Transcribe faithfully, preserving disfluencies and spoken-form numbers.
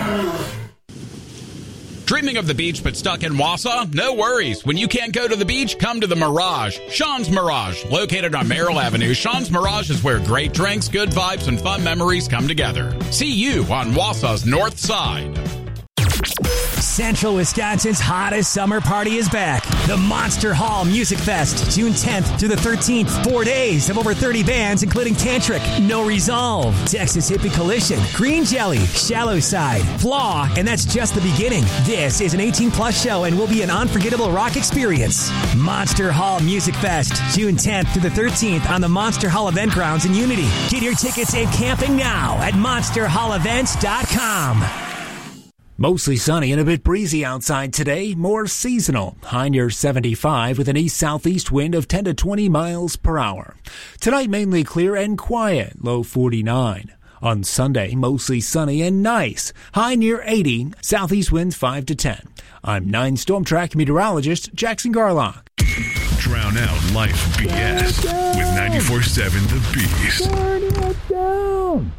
Dreaming of the beach but stuck in Wausau? No worries. When you can't go to the beach, come to the Mirage. Sean's Mirage. Located on Merrill Avenue, Sean's Mirage is where great drinks, good vibes, and fun memories come together. See you on Wausau's North Side. Central Wisconsin's hottest summer party is back. The Monster Hall Music Fest, June tenth through the thirteenth. Four days of over thirty bands, including Tantric, No Resolve, Texas Hippie Coalition, Green Jelly, Shallow Side, Flaw, and that's just the beginning. This is an eighteen plus show and will be an unforgettable rock experience. Monster Hall Music Fest, June tenth through the thirteenth on the Monster Hall Event Grounds in Unity. Get your tickets and camping now at monster hall events dot com. Mostly sunny and a bit breezy outside today, more seasonal. High near seventy-five with an east-southeast wind of ten to twenty miles per hour. Tonight mainly clear and quiet, low forty-nine. On Sunday, mostly sunny and nice. High near eighty, southeast winds five to ten. I'm nine Storm Track meteorologist Jackson Garlock. Drown out life B S with ninety-four point seven The Beast. Turn it down.